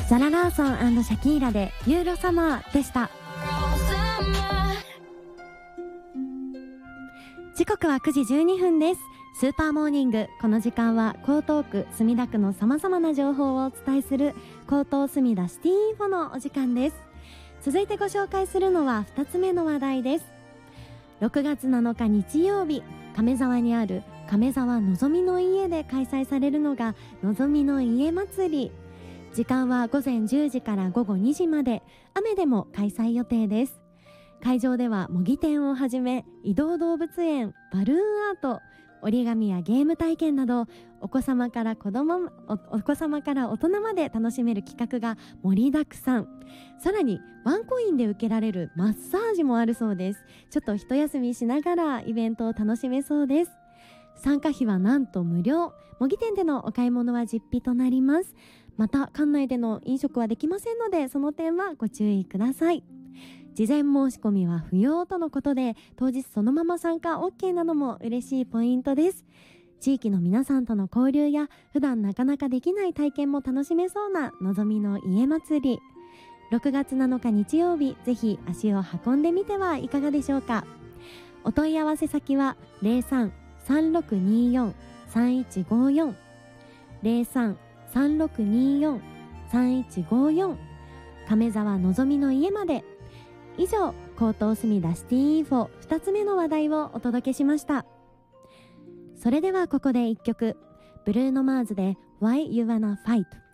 ザラ・ラーソン&シャキーラでユーロサマーでした。時刻は9時12分です。スーパーモーニング、この時間は江東区墨田区のさまざまな情報をお伝えする江東墨田シティインフォのお時間です。続いてご紹介するのは2つ目の話題です。6月7日日曜日、亀沢にある亀沢のぞみの家で開催されるのがのぞみの家祭り。時間は午前10時から午後2時まで、雨でも開催予定です。会場では模擬店をはじめ、移動動物園、バルーンアート、折り紙やゲーム体験など、お子様から大人まで楽しめる企画が盛りだくさん。さらにワンコインで受けられるマッサージもあるそうです。ちょっと一休みしながらイベントを楽しめそうです。参加費はなんと無料。模擬店でのお買い物は実費となります。また館内での飲食はできませんので、その点はご注意ください。事前申し込みは不要とのことで、当日そのまま参加 OK なのも嬉しいポイントです。地域の皆さんとの交流や普段なかなかできない体験も楽しめそうなのぞみの家祭り。6月7日日曜日、ぜひ足を運んでみてはいかがでしょうか。お問い合わせ先は 03-3624-3154 03-3624-3154 亀沢のぞみの家まで。以上、江東墨田シティインフォ2つ目の話題をお届けしました。それではここで1曲、ブルーノマーズで Why You Wanna Fight。